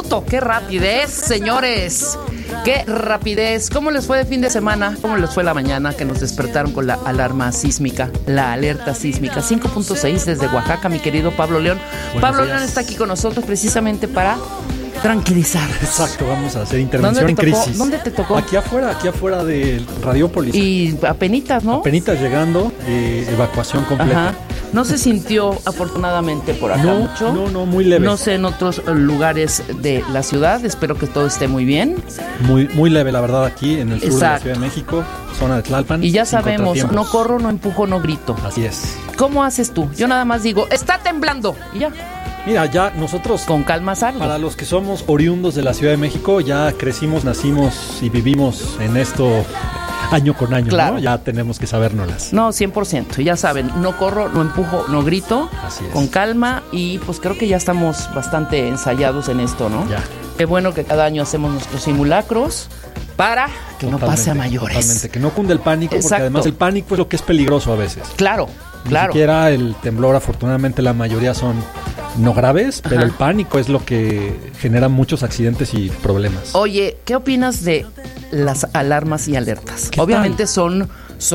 minuto. ¡Qué rapidez, señores! ¡Qué rapidez! ¿Cómo les fue de fin de semana? ¿Cómo les fue la mañana que nos despertaron con la alarma sísmica, la alerta sísmica? 5.6 desde Oaxaca, mi querido Pablo León. Pablo León está aquí con nosotros precisamente para tranquilizar. Exacto, vamos a hacer intervención en crisis. ¿Dónde te tocó? Aquí afuera de Radiópolis. Y apenitas, ¿no? Apenitas llegando, evacuación completa. Ajá. No se sintió afortunadamente por acá mucho. No, muy leve. No sé en otros lugares de la ciudad. Espero que todo esté muy bien. Muy leve, la verdad, aquí en el sur de la Ciudad de México, zona de Tlalpan. Y ya sabemos, no corro, no empujo, no grito. Así es. ¿Cómo haces tú? Yo nada más digo, está temblando. Y ya. Mira, ya nosotros, con calma salgo. Para los que somos oriundos de la Ciudad de México, ya crecimos, nacimos y vivimos en esto año con año, claro. ¿No? Ya tenemos que sabérnoslas. No, 100%, ya saben, no corro, no empujo, no grito. Así es. Con calma y pues creo que ya estamos bastante ensayados en esto, ¿no? Ya. Qué bueno que cada año hacemos nuestros simulacros para que no pase a mayores. Totalmente, que no cunde el pánico. Exacto. Porque además el pánico es lo que es peligroso a veces. Claro. Ni siquiera el temblor, afortunadamente la mayoría son no graves, pero el pánico es lo que genera muchos accidentes y problemas. Oye, ¿qué opinas de las alarmas y alertas? Obviamente son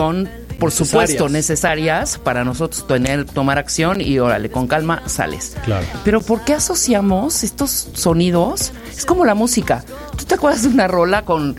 por supuesto necesarias para nosotros tomar acción y órale, con calma sales. Claro. Pero ¿por qué asociamos estos sonidos? Es como la música. ¿Tú te acuerdas de una rola con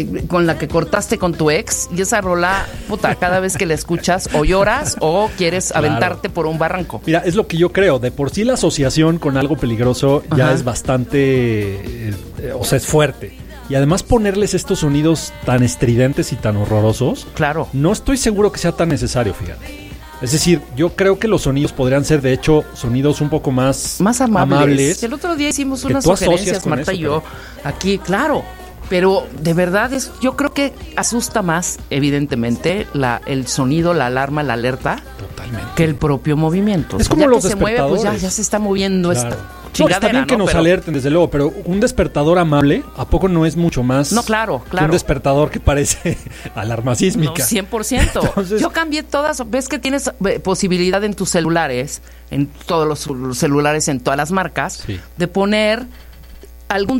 la que cortaste con tu ex? Y esa rola, puta, cada vez que la escuchas o lloras o quieres aventarte por un barranco. Mira, es lo que yo creo. De por sí la asociación con algo peligroso ya es bastante, es fuerte. Y además ponerles estos sonidos tan estridentes y tan horrorosos, claro, no estoy seguro que sea tan necesario, fíjate. Es decir, yo creo que los sonidos podrían ser, de hecho, sonidos un poco más amables. El otro día hicimos unas sugerencias, Marta y yo, aquí, claro. Pero de verdad, yo creo que asusta más, evidentemente, el sonido, la alarma, la alerta, totalmente, que el propio movimiento. Es como los despertadores. Se mueve, pues ya se está moviendo claro. esta chingadera, está bien que nos alerten, desde luego, pero un despertador amable, ¿a poco no es mucho más? No, claro. Que un despertador que parece alarma sísmica. No, 100%. Entonces, yo cambié todas. ¿Ves que tienes posibilidad en tus celulares, en todos los celulares, en todas las marcas, de poner algún